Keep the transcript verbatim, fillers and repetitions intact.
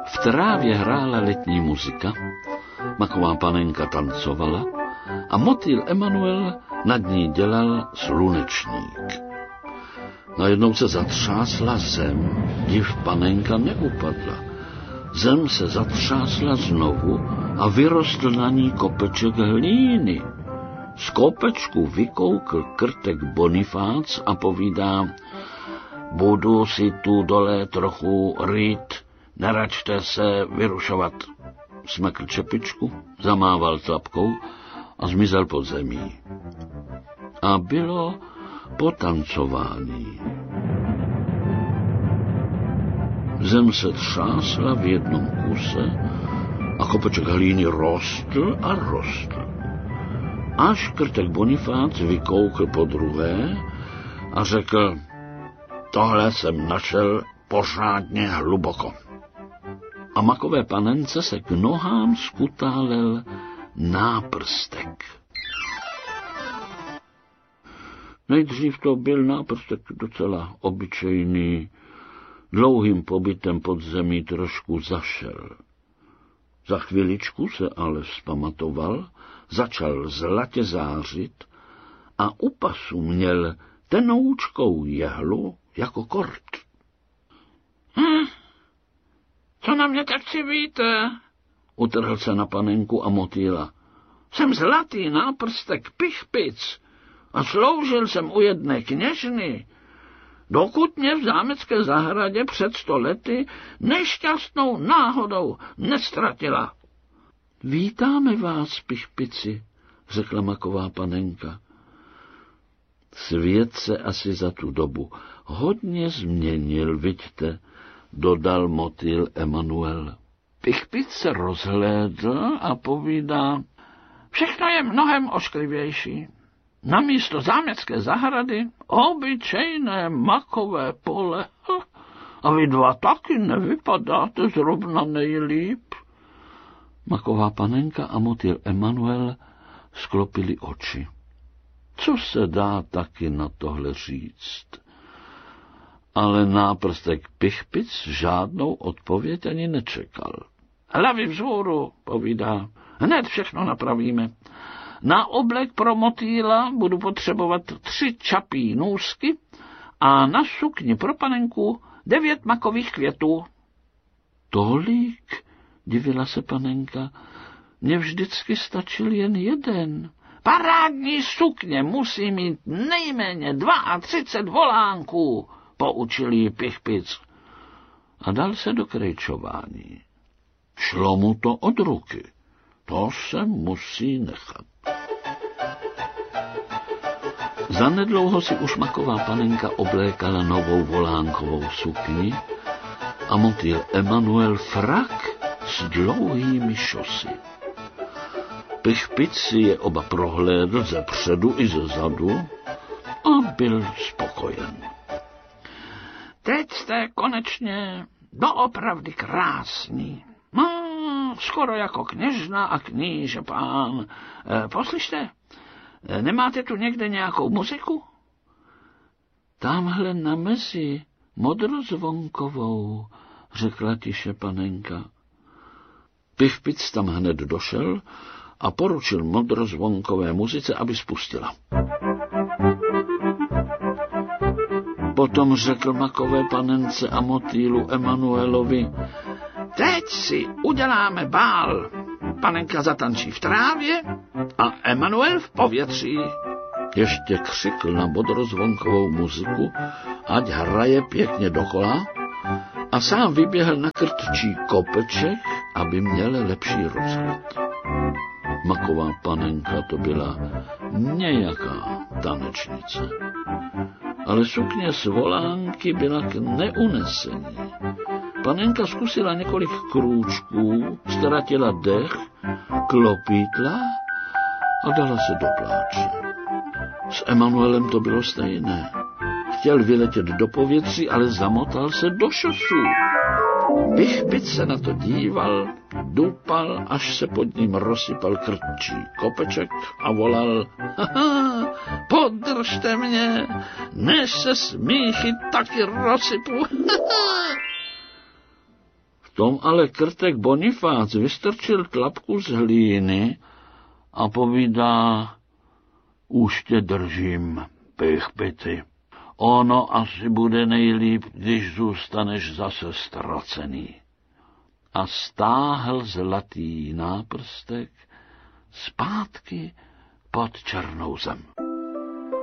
V trávě hrála letní muzika, maková panenka tancovala a motýl Emanuel nad ní dělal slunečník. Najednou se zatřásla zem, div panenka neupadla. Zem se zatřásla znovu a vyrostl na ní kopeček hlíny. Z kopečku vykoukl krtek Bonifác a povídá: budu si tu dole trochu rýt, neračte se vyrušovat. Smekl čepičku, zamával tlapkou a zmizel pod zemí. A bylo potancování. Zem se třásla v jednom kuse a kopeček hlíny rostl a rostl. Až krtek Bonifác vykoukl po druhé a řekl: tohle jsem našel pořádně hluboko. A makové panence se k nohám skutálel náprstek. Nejdřív to byl náprstek docela obyčejný, dlouhým pobytem pod zemí trošku zašel. Za chviličku se ale vzpamatoval, začal zlatě zářit a u pasu měl tenoučkou jehlu jako kort. Hm, co na mě tak civíte? Utrhl se na panenku a motýla. Jsem zlatý náprstek Pichpic a sloužil jsem u jedné kněžny, dokud mě v zámecké zahradě před sto lety nešťastnou náhodou nestratila. Vítáme vás, Pichpici, řekla maková panenka. Svět se asi za tu dobu hodně změnil, viďte, dodal motýl Emanuel. Pichpic se rozhlédl a povídá: všechno je mnohem ošklivější. Namísto zámecké zahrady obyčejné makové pole. A vy dva taky nevypadáte zrovna nejlíp. Maková panenka a motýl Emanuel sklopili oči. Co se dá taky na tohle říct? Ale náprstek Pichpic žádnou odpověď ani nečekal. Hlavy vzhůru, povídá, hned všechno napravíme. Na oblek pro motýla budu potřebovat tři čapí nůžky a na sukni pro panenku devět makových květů. Tolik, divila se panenka, mně vždycky stačil jen jeden. Parádní sukně musí mít nejméně třicet dva volánků, poučil jí Pichpic. A dal se do krejčování. Šlo mu to od ruky. To se musí nechat. Zanedlouho si už maková panenka oblékala novou volánkovou sukni a motýl Emanuel frak s dlouhými šosy. Pichpic si je oba prohlédl ze předu i ze zadu a byl spokojen. Teď jste konečně doopravdy krásný. No, skoro jako kněžna a kníže pán. E, poslyšte, nemáte tu někde nějakou muziku? Tamhle na mezi modrozvonkovou, řekla tiše panenka. Pichpic tam hned došel a poručil modrozvonkové muzice, aby spustila. Potom řekl makové panence a motýlu Emanuelovi: teď si uděláme bál. Panenka zatančí v trávě a Emanuel v povětří. Ještě křikl na modrozvonkovou muziku, ať hraje pěkně dokola, a sám vyběhl na krtčí kopeček, aby měl lepší rozhled. Maková panenka to byla nějaká tanečnice. Ale sukně z volánky byla k neunesení. Panenka zkusila několik krůčků, ztratila dech, klopítla a dala se do pláče. S Emanuelem to bylo stejné. Chtěl vyletět do povětří, ale zamotal se do šosů. Pichpic se na to díval, dupal, až se pod ním rozsypal krtčí kopeček a volal: haha, podržte mě, než se smíchy taky rozsypu. V tom ale krtek Bonifác vystrčil tlapku z hlíny a povídá, už tě držím, Pichpity. Ono asi bude nejlíp, když zůstaneš zase ztracený. A stáhl zlatý náprstek zpátky pod černou zem.